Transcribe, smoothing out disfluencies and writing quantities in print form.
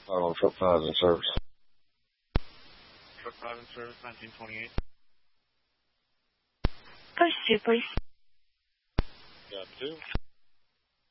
On truck 5 in service. Truck 5 in service, 1928. Push 2, please. Got 2.